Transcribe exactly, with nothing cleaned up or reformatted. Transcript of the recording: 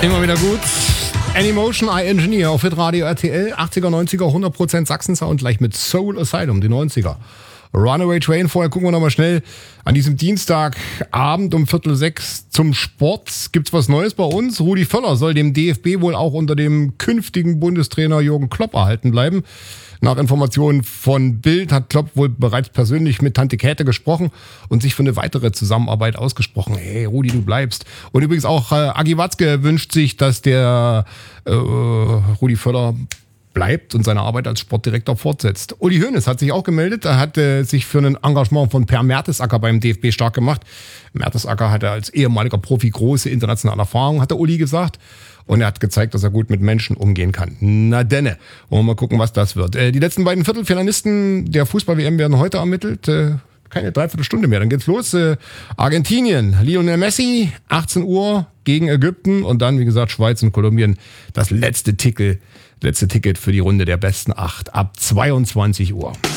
Immer wieder gut. Anymotion, I Engineer auf Hitradio R T L, achtziger, neunziger, hundert Prozent Sachsen-Sound, gleich mit Soul Asylum, die neunziger. Runaway Train, vorher gucken wir nochmal schnell an diesem Dienstagabend um Viertel sechs zum Sport. Gibt's was Neues bei uns? Rudi Völler soll dem D F B wohl auch unter dem künftigen Bundestrainer Jürgen Klopp erhalten bleiben. Nach Informationen von Bild hat Klopp wohl bereits persönlich mit Tante Käthe gesprochen und sich für eine weitere Zusammenarbeit ausgesprochen. Hey, Rudi, du bleibst. Und übrigens auch äh, Agi Watzke wünscht sich, dass der äh, Rudi Völler bleibt und seine Arbeit als Sportdirektor fortsetzt. Uli Hoeneß hat sich auch gemeldet. Er hat äh, sich für ein Engagement von Per Mertesacker beim D F B stark gemacht. Mertesacker hatte als ehemaliger Profi große internationale Erfahrung, hat der Uli gesagt. Und er hat gezeigt, dass er gut mit Menschen umgehen kann. Na denne. Wollen wir mal gucken, was das wird. Äh, die letzten beiden Viertelfinalisten der Fußball-W M werden heute ermittelt. Äh, keine Dreiviertelstunde mehr. Dann geht's los. Äh, Argentinien, Lionel Messi, achtzehn Uhr gegen Ägypten. Und dann, wie gesagt, Schweiz und Kolumbien. Das letzte Ticket, letzte Ticket für die Runde der besten acht ab zweiundzwanzig Uhr.